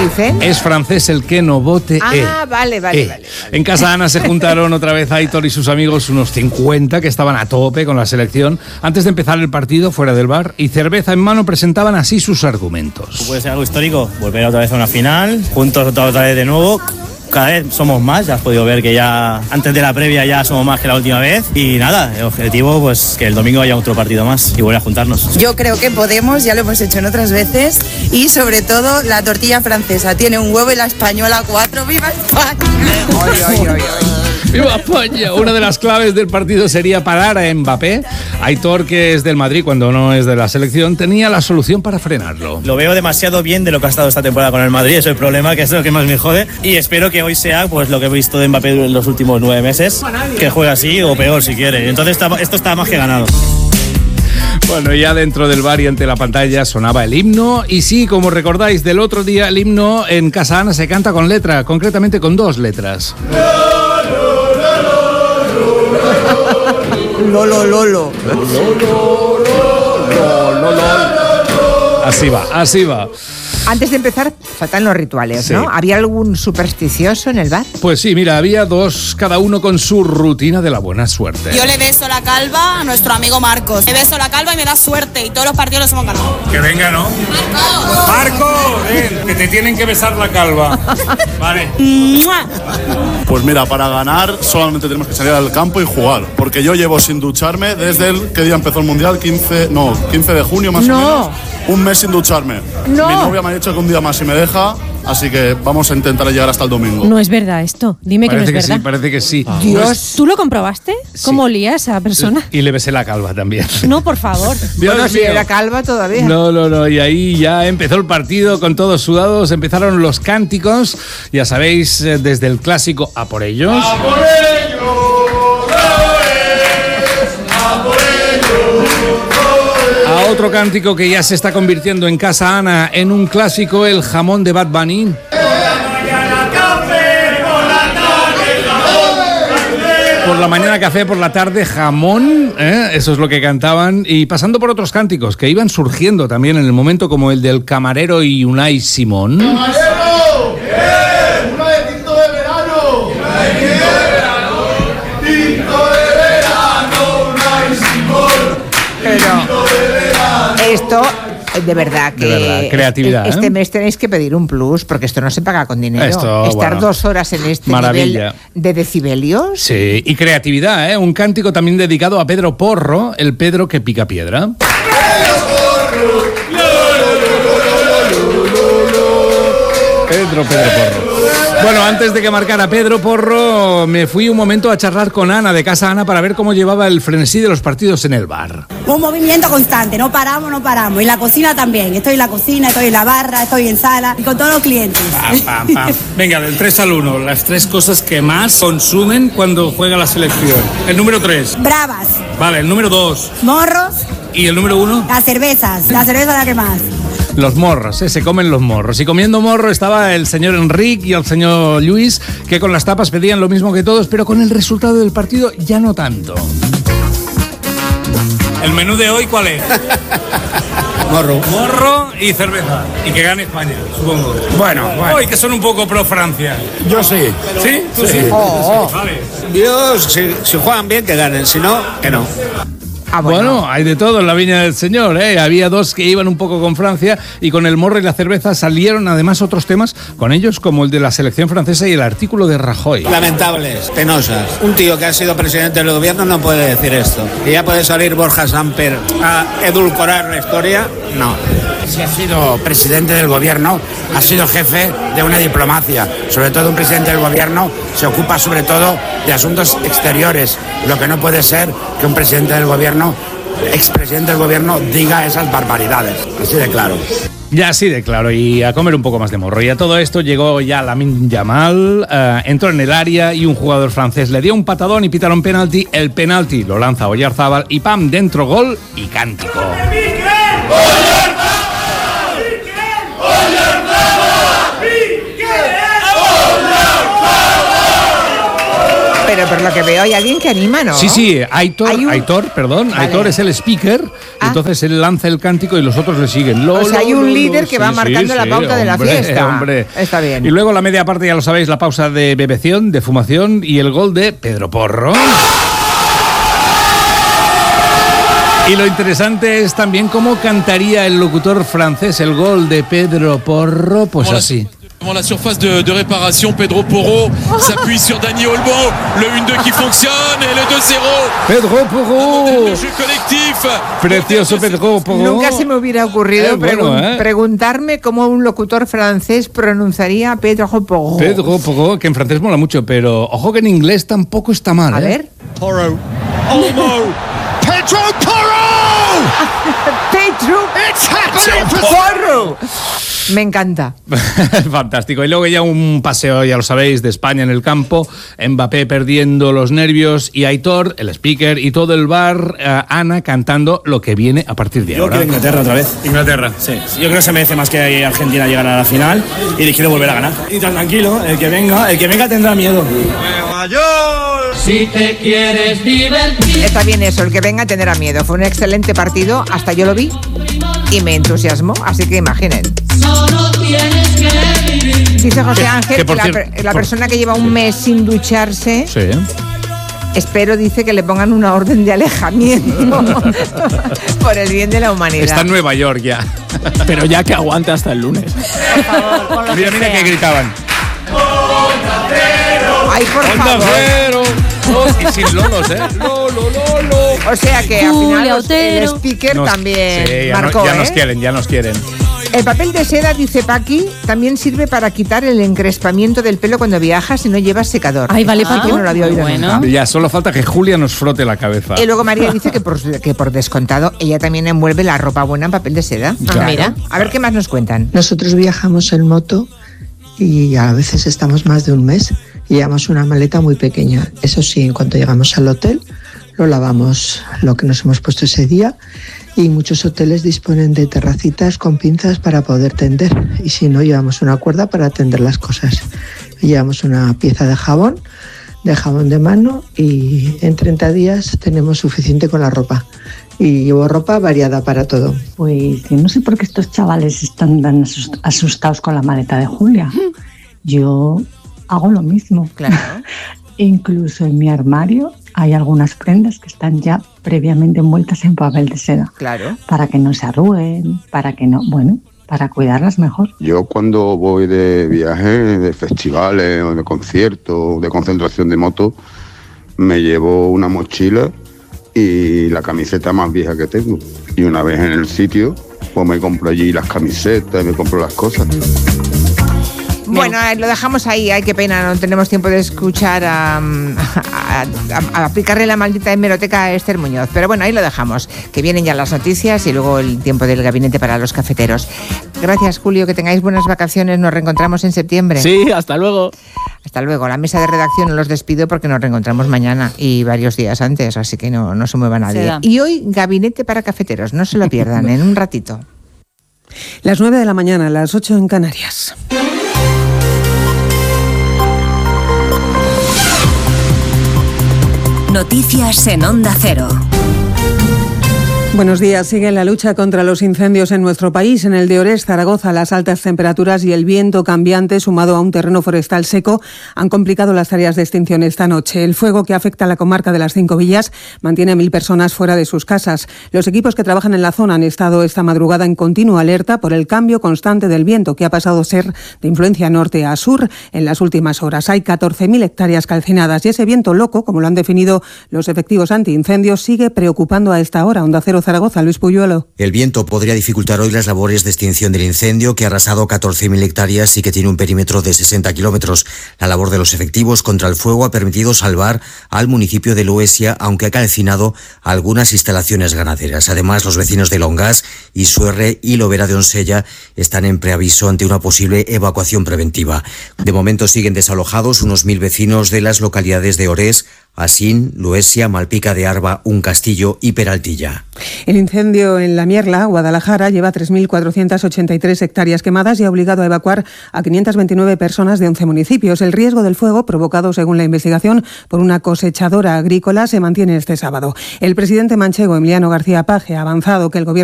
dicen? Es francés el que no vote. Vale. En casa Ana se juntaron otra vez Aitor y sus amigos, unos 50 que estaban a tope con la selección. Antes de empezar el partido, fuera del bar y cerveza en mano, presentaban así sus argumentos. Puede ser algo histórico, volver otra vez a una final, juntos otra vez de nuevo. Cada vez somos más, ya has podido ver que ya antes de la previa ya somos más que la última vez. Y nada, el objetivo pues que el domingo haya otro partido más y volver a juntarnos. Yo creo que podemos, ya lo hemos hecho en otras veces, y sobre todo la tortilla francesa tiene un huevo y la española 4. ¡Viva España! Ay. ¡Viva España! Una de las claves del partido sería parar a Mbappé. Aitor, que es del Madrid cuando no es de la selección, tenía la solución para frenarlo. Lo veo demasiado bien de lo que ha estado esta temporada con el Madrid, eso es el problema, que es lo que más me jode. Y espero que hoy sea pues lo que he visto de Mbappé en los últimos 9 meses, que juegue así o peor si quiere. Entonces esto está más que ganado. Bueno, ya dentro del bar y ante la pantalla sonaba el himno. Y sí, como recordáis del otro día, el himno en Casa Ana se canta con letra, concretamente con 2 letras. Lolo. Así va. Antes de empezar, faltan los rituales, ¿no? Sí. ¿Había algún supersticioso en el bar? Pues sí, mira, había 2, cada uno con su rutina de la buena suerte. Yo le beso la calva a nuestro amigo Marcos. Le beso la calva y me da suerte y todos los partidos los hemos ganado. Que venga, ¿no? ¡Marco! Ven, que te tienen que besar la calva. Vale. Pues mira, para ganar solamente tenemos que salir al campo y jugar. Porque yo llevo sin ducharme desde ¿qué día empezó el Mundial? 15 de junio más o menos. Un mes sin ducharme. No. Mi novia me ha dicho que un día más si me deja, así que vamos a intentar llegar hasta el domingo. No es verdad esto. Dime que no es verdad. Parece que sí. Dios. ¿Tú lo comprobaste? Sí. ¿Cómo olía esa persona? Y le besé la calva también. No, por favor. Bueno, si era calva todavía. No. Y ahí ya empezó el partido con todos sudados. Empezaron los cánticos. Ya sabéis, desde el clásico A por ellos. ¡A por ellos! A otro cántico que ya se está convirtiendo en Casa Ana en un clásico, el jamón de Bad Bunny. Por la mañana café, por la tarde jamón, eso es lo que cantaban, y pasando por otros cánticos que iban surgiendo también en el momento, como el del camarero y Unai Simón. ¡Camarero! ¡Una de tinto de verano! ¡Una de tinto de verano! ¡Tinto de verano! ¡Unai Simón! Pero esto, de verdad que... De verdad, creatividad, Este mes tenéis que pedir un plus, porque esto no se paga con dinero. Esto, Estar bueno, 2 horas en este maravilla. nivel de decibelios. Sí, y creatividad, Un cántico también dedicado a Pedro Porro, el Pedro que pica piedra. Pedro Porro. Bueno, antes de que marcara Pedro Porro, me fui un momento a charlar con Ana de Casa Ana para ver cómo llevaba el frenesí de los partidos en el bar. Un movimiento constante, no paramos. Y la cocina también. Estoy en la cocina, estoy en la barra, estoy en sala y con todos los clientes. Pam. Venga, del 3 al 1, las 3 cosas que más consumen cuando juega la selección. El número 3. Bravas, Vale, el número 2. morros, ¿Y el número 1? las cervezas. La cerveza es la que más. Los morros, se comen los morros. Y comiendo morro estaba el señor Enrique y el señor Luis, que con las tapas pedían lo mismo que todos, pero con el resultado del partido ya no tanto. ¿El menú de hoy cuál es? Morro y cerveza. Y que gane España, supongo. Bueno. Hoy que son un poco pro Francia. Yo sí. ¿Sí? ¿Tú sí? Vale. Yo, si juegan bien, que ganen. Si no, que no. Bueno, hay de todo en la viña del señor, Había 2 que iban un poco con Francia y con el morro y la cerveza salieron además otros temas con ellos, como el de la selección francesa y el artículo de Rajoy. Lamentables, penosas. Un tío que ha sido presidente del gobierno no puede decir esto. Y ya puede salir Borja Samper a edulcorar la historia. No. Si ha sido presidente del gobierno, ha sido jefe de una diplomacia. Sobre todo un presidente del gobierno se ocupa sobre todo de asuntos exteriores. Lo que no puede ser que un presidente del gobierno, expresidente del gobierno, diga esas barbaridades. Así de claro. Ya así de claro, y a comer un poco más de morro. Y a todo esto llegó ya Lamine Yamal, entró en el área y un jugador francés le dio un patadón y pitaron penalti. El penalti lo lanza Oyarzábal y ¡pam! Dentro gol y cántico. por lo que veo hay alguien que anima, ¿no? Sí, Aitor es el speaker, entonces él lanza el cántico y los otros le siguen. O sea, hay un líder que va marcando la pauta de la fiesta. Hombre. Está bien. Y luego la media parte, ya lo sabéis, la pausa de bebeción, de fumación y el gol de Pedro Porro. Y lo interesante es también cómo cantaría el locutor francés el gol de Pedro Porro, pues así. Devant la surface de réparation, Pedro Porro s'appuie sur Dani Olmo, le 1-2 qui fonctionne et le 2-0. Pedro Porro. Le jeu collectif. Precioso Pedro Porro. Nunca se me hubiera ocurrido preguntarme cómo un locutor francés pronunciaría Pedro Porro. Pedro Porro, que en francés mola mucho, pero ojo que en inglés tampoco está mal. A ver. Porro. Olmo. Pedro Porro. Pedro. It's happening. Porro. Me encanta. Fantástico. Y luego ya un paseo, ya lo sabéis, de España en el campo. Mbappé perdiendo los nervios y Aitor, el speaker, y todo el bar, Ana cantando lo que viene a partir de ahora. Yo quiero Inglaterra otra vez. Inglaterra. Sí. Yo creo que se merece más que Argentina llegar a la final y quiero volver a ganar. Y tan tranquilo, el que venga tendrá miedo. Si te quieres divertir. Está bien eso, el que venga tendrá miedo. Fue un excelente partido, hasta yo lo vi y me entusiasmó, así que imaginen. Solo tienes que vivir. Dice José Ángel que la persona que lleva un mes sin ducharse, espero, dice, que le pongan una orden de alejamiento por el bien de la humanidad. Está en Nueva York ya. Pero ya que aguante hasta el lunes. Por favor, mira que gritaban. Ay, por favor. Y sin lolos, Lolo. O sea que al final el speaker también marcó, ya nos quieren. El papel de seda, dice Paqui, también sirve para quitar el encrespamiento del pelo cuando viajas y no llevas secador. Ay, vale, Paqui, no lo había oído nunca. Ya, solo falta que Julia nos frote la cabeza. Y luego María dice que por descontado ella también envuelve la ropa buena en papel de seda. Claro. Mira, a ver qué más nos cuentan. Nosotros viajamos en moto y a veces estamos más de un mes y llevamos una maleta muy pequeña. Eso sí, en cuanto llegamos al hotel, lo lavamos lo que nos hemos puesto ese día, y muchos hoteles disponen de terracitas con pinzas para poder tender, y si no, llevamos una cuerda para tender las cosas. Llevamos una pieza de jabón de mano, y en 30 días tenemos suficiente con la ropa. Y llevo ropa variada para todo. Pues yo no sé por qué estos chavales están tan asustados con la maleta de Julia. Yo hago lo mismo. Claro. Incluso en mi armario hay algunas prendas que están ya previamente envueltas en papel de seda. Claro. Para que no se arruguen, para cuidarlas mejor. Yo cuando voy de viaje, de festivales o de conciertos, de concentración de moto, me llevo una mochila y la camiseta más vieja que tengo. Y una vez en el sitio, pues me compro allí las camisetas, me compro las cosas. Bueno, lo dejamos ahí. Ay, qué pena, no tenemos tiempo de escuchar a aplicarle la maldita hemeroteca a Esther Muñoz. Pero bueno, ahí lo dejamos, que vienen ya las noticias y luego el tiempo del gabinete para los cafeteros. Gracias, Julio, que tengáis buenas vacaciones. Nos reencontramos en septiembre. Sí, hasta luego. Hasta luego. La mesa de redacción los despido porque nos reencontramos mañana y varios días antes, así que no se mueva nadie. Y hoy, gabinete para cafeteros. No se lo pierdan, en un ratito. Las 9 de la mañana, las 8 en Canarias. Noticias en Onda Cero. Buenos días. Sigue la lucha contra los incendios en nuestro país. En el de Orés, Zaragoza, las altas temperaturas y el viento cambiante, sumado a un terreno forestal seco, han complicado las tareas de extinción esta noche. El fuego, que afecta a la comarca de las 5 villas, mantiene a 1.000 personas fuera de sus casas. Los equipos que trabajan en la zona han estado esta madrugada en continua alerta por el cambio constante del viento, que ha pasado a ser de influencia norte a sur en las últimas horas. Hay 14.000 hectáreas calcinadas y ese viento loco, como lo han definido los efectivos antiincendios, sigue preocupando a esta hora. Onda Cero Zaragoza, Luis Puyuelo. El viento podría dificultar hoy las labores de extinción del incendio, que ha arrasado 14.000 hectáreas y que tiene un perímetro de 60 kilómetros. La labor de los efectivos contra el fuego ha permitido salvar al municipio de Loesia, aunque ha calcinado algunas instalaciones ganaderas. Además, los vecinos de Longás, Isuerre y Lobera de Onsella están en preaviso ante una posible evacuación preventiva. De momento siguen desalojados unos 1.000 vecinos de las localidades de Orés, Asín, Luesia, Malpica de Arba, Un Castillo y Peraltilla. El incendio en La Mierla, Guadalajara, lleva 3.483 hectáreas quemadas y ha obligado a evacuar a 529 personas de 11 municipios. El riesgo del fuego, provocado según la investigación por una cosechadora agrícola, se mantiene este sábado. El presidente manchego, Emiliano García Paje, ha avanzado que el gobierno